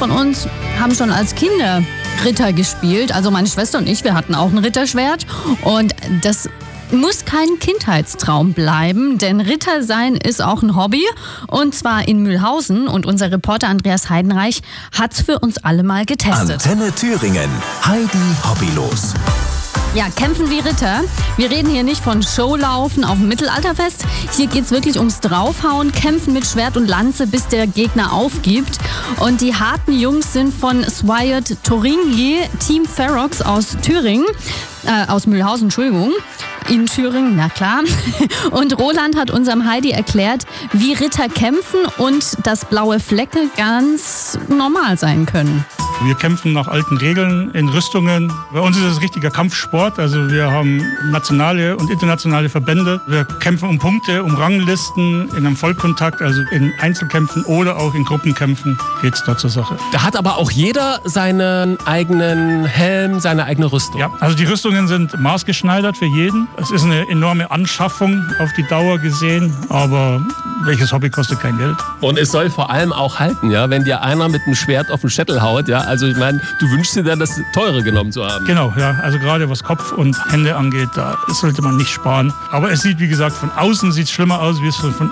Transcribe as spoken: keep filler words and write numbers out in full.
von uns haben schon als Kinder Ritter gespielt. Also meine Schwester und ich, wir hatten auch ein Ritterschwert. Und das muss kein Kindheitstraum bleiben, denn Ritter sein ist auch ein Hobby. Und zwar in Mühlhausen. Und unser Reporter Andreas Heidenreich hat's für uns alle mal getestet. Antenne Thüringen. Heidi Hobbylos. Ja, kämpfen wie Ritter. Wir reden hier nicht von Showlaufen auf dem Mittelalterfest. Hier geht's wirklich ums Draufhauen, kämpfen mit Schwert und Lanze, bis der Gegner aufgibt. Und die harten Jungs sind von Swiat Toringi, Team Ferox aus Thüringen, äh, aus Mühlhausen, Entschuldigung. In Thüringen, na klar. Und Roland hat unserem Heidi erklärt, wie Ritter kämpfen und dass blaue Flecke ganz normal sein können. Wir kämpfen nach alten Regeln in Rüstungen. Bei uns ist es richtiger Kampfsport. Also wir haben nationale und internationale Verbände. Wir kämpfen um Punkte, um Ranglisten, in einem Vollkontakt, also in Einzelkämpfen oder auch in Gruppenkämpfen geht es da zur Sache. Da hat aber auch jeder seinen eigenen Helm, seine eigene Rüstung. Ja, also die Rüstungen sind maßgeschneidert für jeden. Es ist eine enorme Anschaffung auf die Dauer gesehen, aber welches Hobby kostet kein Geld? Und es soll vor allem auch halten, ja, wenn dir einer mit einem Schwert auf den Schädel haut, ja, also ich meine, du wünschst dir dann, das Teure genommen zu haben. Genau, ja, also gerade was Kopf und Hände angeht, da sollte man nicht sparen. Aber es sieht, wie gesagt, von außen sieht es schlimmer aus, wie es von